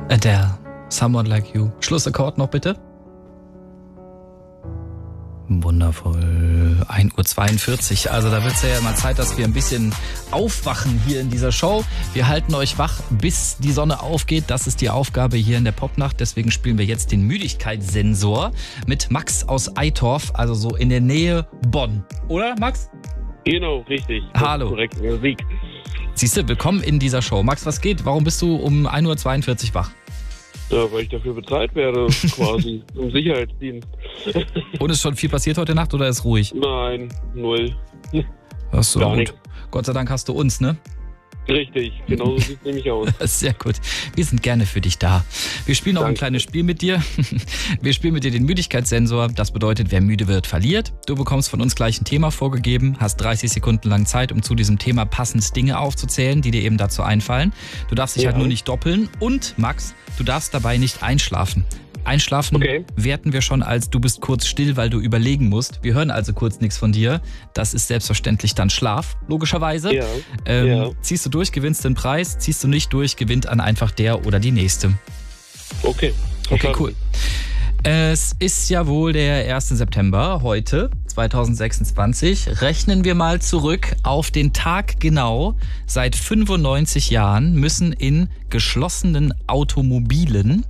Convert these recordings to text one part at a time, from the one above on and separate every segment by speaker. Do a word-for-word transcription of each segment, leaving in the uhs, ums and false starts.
Speaker 1: Adele, Someone Like You. Schlussakkord noch bitte. Wundervoll. ein Uhr zweiundvierzig. Also da wird es ja mal Zeit, dass wir ein bisschen aufwachen hier in dieser Show. Wir halten euch wach, bis die Sonne aufgeht. Das ist die Aufgabe hier in der Popnacht. Deswegen spielen wir jetzt den Müdigkeitssensor mit Max aus Eitorf, also so in der Nähe Bonn. Oder, Max?
Speaker 2: Genau, richtig.
Speaker 1: Hallo.
Speaker 2: Korrekt, Musik.
Speaker 1: Siehst du, willkommen in dieser Show. Max, was geht? Warum bist du um ein Uhr zweiundvierzig wach?
Speaker 2: Ja, weil ich dafür bezahlt werde, quasi, im Sicherheitsdienst.
Speaker 1: Und ist schon viel passiert heute Nacht oder ist ruhig?
Speaker 2: Nein, null.
Speaker 1: Ach so,
Speaker 2: Gar
Speaker 1: gut.
Speaker 2: nichts.
Speaker 1: Gott sei Dank hast du uns, ne?
Speaker 2: Richtig, genau so sieht es nämlich aus.
Speaker 1: Sehr gut. Wir sind gerne für dich da. Wir spielen auch ein
Speaker 2: Danke.
Speaker 1: kleines Spiel mit dir. Wir spielen mit dir den Müdigkeitssensor. Das bedeutet, wer müde wird, verliert. Du bekommst von uns gleich ein Thema vorgegeben, hast dreißig Sekunden lang Zeit, um zu diesem Thema passend Dinge aufzuzählen, die dir eben dazu einfallen. Du darfst dich
Speaker 2: Ja.
Speaker 1: halt nur nicht doppeln. Und, Max, du darfst dabei nicht einschlafen. Einschlafen
Speaker 2: Okay.
Speaker 1: werten wir schon als du bist kurz still, weil du überlegen musst. Wir hören also kurz nichts von dir. Das ist selbstverständlich dann Schlaf, logischerweise.
Speaker 2: Ja,
Speaker 1: Ähm,
Speaker 2: ja.
Speaker 1: Ziehst du durch, gewinnst den Preis. Ziehst du nicht durch, gewinnt an einfach der oder die nächste.
Speaker 2: Okay.
Speaker 1: Okay,
Speaker 2: verstanden.
Speaker 1: cool. Es ist ja wohl der erste September, heute, zweitausendsechsundzwanzig. Rechnen wir mal zurück auf den Tag genau. Seit fünfundneunzig Jahren müssen in geschlossenen Automobilen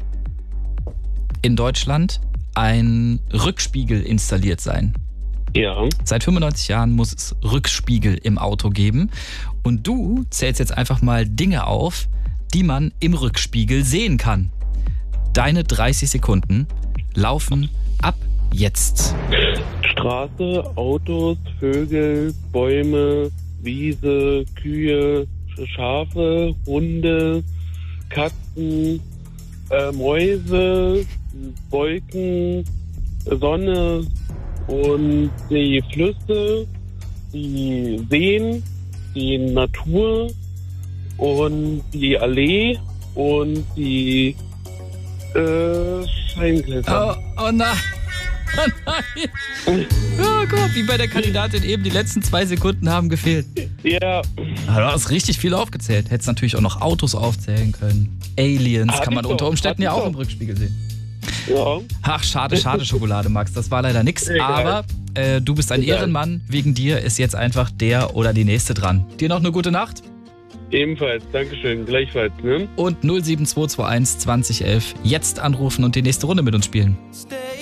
Speaker 1: in Deutschland ein Rückspiegel installiert sein.
Speaker 2: Ja,
Speaker 1: Seit fünfundneunzig Jahren muss es Rückspiegel im Auto geben. Und du zählst jetzt einfach mal Dinge auf, die man im Rückspiegel sehen kann. Deine dreißig Sekunden laufen ab jetzt.
Speaker 2: Straße, Autos, Vögel, Bäume, Wiese, Kühe, Schafe, Hunde, Katzen, äh, Mäuse, Wolken, Sonne und die Flüsse, die Seen, die Natur und die Allee und die äh, Scheingläser.
Speaker 1: Oh, oh nein. Oh nein. Oh Gott, wie bei der Kandidatin eben, die letzten zwei Sekunden haben gefehlt.
Speaker 2: Ja,
Speaker 1: Ah, du hast richtig viel aufgezählt. Hättest natürlich auch noch Autos aufzählen können. Aliens
Speaker 2: Hab
Speaker 1: kann man
Speaker 2: ich
Speaker 1: unter
Speaker 2: doch,
Speaker 1: Umständen ja
Speaker 2: hab ich
Speaker 1: auch im
Speaker 2: doch.
Speaker 1: Rückspiegel sehen.
Speaker 2: ja.
Speaker 1: Ach, schade, schade Schokolade, Max. Das war leider nix.
Speaker 2: Egal.
Speaker 1: Aber äh, du bist ein
Speaker 2: Egal.
Speaker 1: Ehrenmann. Wegen dir ist jetzt einfach der oder die nächste dran. Dir noch eine gute Nacht.
Speaker 2: Ebenfalls, Dankeschön, gleichfalls, ne?
Speaker 1: Und null sieben zwei zwei eins zwanzig elf jetzt anrufen und die nächste Runde mit uns spielen.